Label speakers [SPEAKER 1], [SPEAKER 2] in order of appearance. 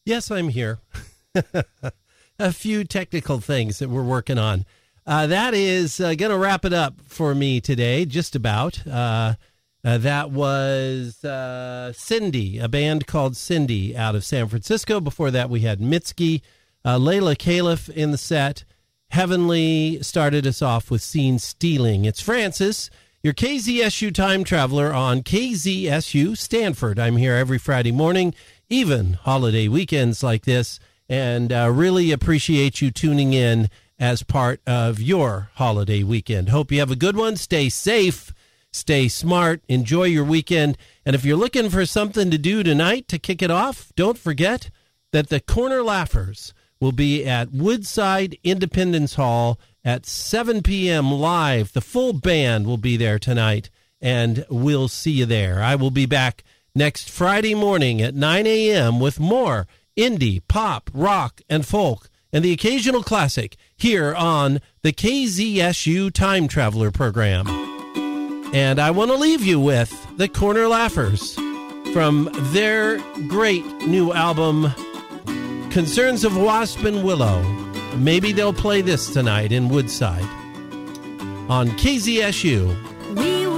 [SPEAKER 1] Yes, I'm here. A few technical things that we're working on. That is going to wrap it up for me today, just about. That was Cindy, a band called Cindy out of San Francisco. Before that, we had Mitski, Layla Caliph in the set. Heavenly started us off with Scene Stealing. It's Francis, your KZSU time traveler on KZSU Stanford. I'm here every Friday morning, even holiday weekends like this, and really appreciate you tuning in as part of your holiday weekend. Hope you have a good one. Stay safe, stay smart, enjoy your weekend. And if you're looking for something to do tonight to kick it off, don't forget that the Corner Laughers will be at Woodside Independence Hall at 7 p.m. live. The full band will be there tonight, and we'll see you there. I will be back next Friday morning at 9 a.m. with more indie, pop, rock, and folk, and the occasional classic here on the KZSU Time Traveler program. And I want to leave you with the Corner Laughers from their great new album, Concerns of Wasp and Willow. Maybe they'll play this tonight in Woodside on KZSU.